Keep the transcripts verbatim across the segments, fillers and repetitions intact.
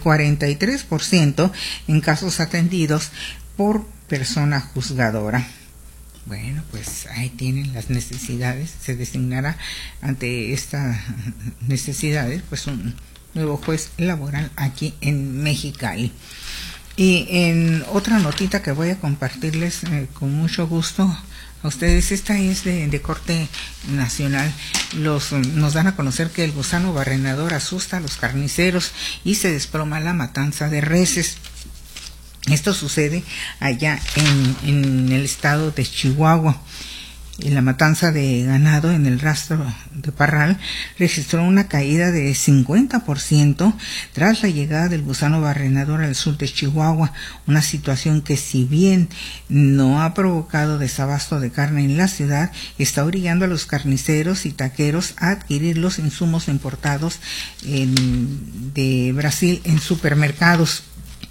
cuarenta y tres por ciento en casos atendidos por persona juzgadora. Bueno, pues ahí tienen las necesidades. Se designará ante estas necesidades pues un nuevo juez laboral aquí en Mexicali. Y en otra notita que voy a compartirles eh, con mucho gusto a ustedes, esta es de, de corte nacional. Los, nos dan a conocer que el gusano barrenador asusta a los carniceros y se desploma la matanza de reses. Esto sucede allá en, en el estado de Chihuahua. En la matanza de ganado en el rastro de Parral registró una caída de cincuenta por ciento tras la llegada del gusano barrenador al sur de Chihuahua, una situación que, si bien no ha provocado desabasto de carne en la ciudad, está orillando a los carniceros y taqueros a adquirir los insumos importados en, de Brasil en supermercados.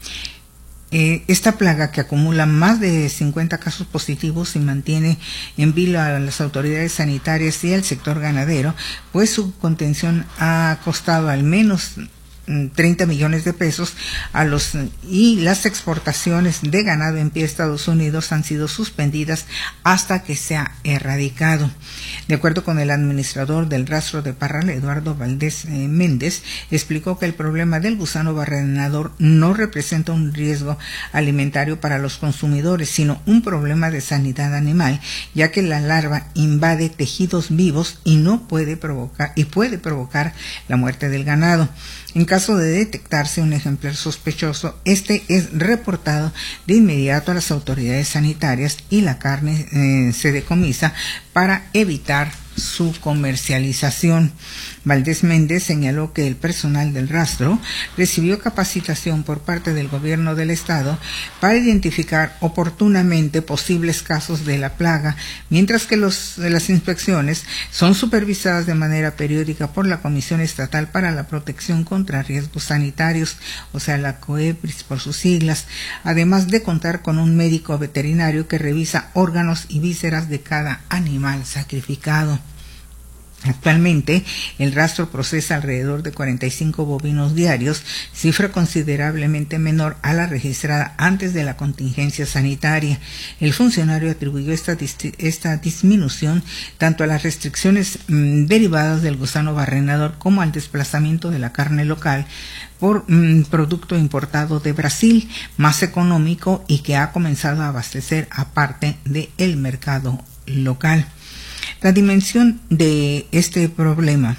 Eh, esta plaga, que acumula más de cincuenta casos positivos, se mantiene en vilo a las autoridades sanitarias y al sector ganadero, pues su contención ha costado al menos treinta millones de pesos a los y las exportaciones de ganado en pie a Estados Unidos han sido suspendidas hasta que sea erradicado. De acuerdo con el administrador del rastro de Parral, Eduardo Valdés eh, Méndez, explicó que el problema del gusano barrenador no representa un riesgo alimentario para los consumidores, sino un problema de sanidad animal, ya que la larva invade tejidos vivos y no puede provocar y puede provocar la muerte del ganado. En caso de detectarse un ejemplar sospechoso, este es reportado de inmediato a las autoridades sanitarias y la carne eh, se decomisa para evitar su comercialización. Valdés Méndez señaló que el personal del rastro recibió capacitación por parte del gobierno del estado para identificar oportunamente posibles casos de la plaga, mientras que los, las inspecciones son supervisadas de manera periódica por la Comisión Estatal para la Protección contra Riesgos Sanitarios, o sea, la COEPRIS por sus siglas, además de contar con un médico veterinario que revisa órganos y vísceras de cada animal sacrificado. Actualmente, el rastro procesa alrededor de cuarenta y cinco bovinos diarios, cifra considerablemente menor a la registrada antes de la contingencia sanitaria. El funcionario atribuyó esta, esta disminución tanto a las restricciones mmm, derivadas del gusano barrenador como al desplazamiento de la carne local por mmm, producto importado de Brasil, más económico y que ha comenzado a abastecer a parte del mercado local. La dimensión de este problema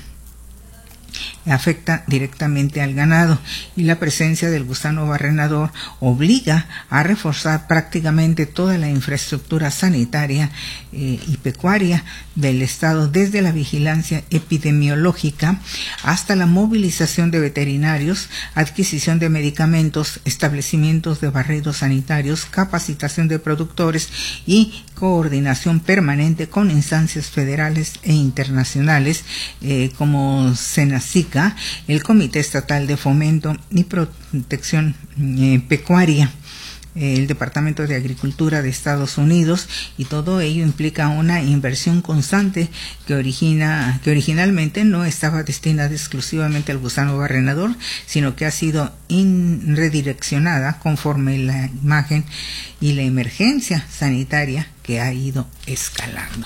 afecta directamente al ganado y la presencia del gusano barrenador obliga a reforzar prácticamente toda la infraestructura sanitaria eh, y pecuaria del estado, desde la vigilancia epidemiológica hasta la movilización de veterinarios, adquisición de medicamentos, establecimientos de barridos sanitarios, capacitación de productores y coordinación permanente con instancias federales e internacionales eh, como SENACIC, el Comité Estatal de Fomento y Protección eh, Pecuaria, eh, el Departamento de Agricultura de Estados Unidos, y todo ello implica una inversión constante que origina que originalmente no estaba destinada exclusivamente al gusano barrenador, sino que ha sido in, redireccionada conforme la imagen y la emergencia sanitaria que ha ido escalando.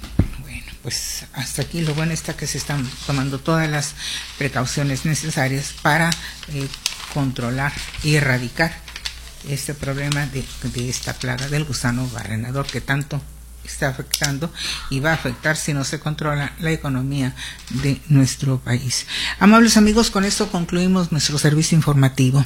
Pues hasta aquí lo bueno está que se están tomando todas las precauciones necesarias para eh, controlar y erradicar este problema de, de esta plaga del gusano barrenador que tanto está afectando y va a afectar, si no se controla, la economía de nuestro país. Amables amigos, con esto concluimos nuestro servicio informativo.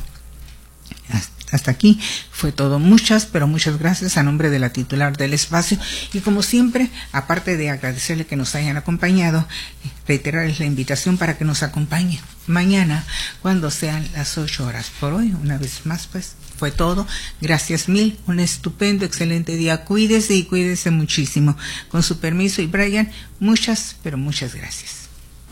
Hasta aquí fue todo. Muchas, pero muchas gracias a nombre de la titular del espacio. Y como siempre, aparte de agradecerle que nos hayan acompañado, reiterarles la invitación para que nos acompañe mañana cuando sean las ocho horas. Por hoy, una vez más, pues fue todo. Gracias mil. Un estupendo, excelente día. Cuídese y cuídese muchísimo. Con su permiso, y Brian, muchas, pero muchas gracias.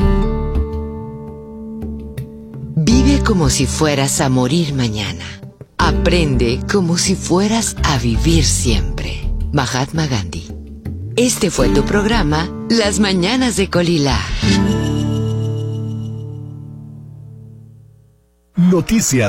Vive como si fueras a morir mañana. Aprende como si fueras a vivir siempre. Mahatma Gandhi. Este fue tu programa, Las Mañanas de Colila. Noticias.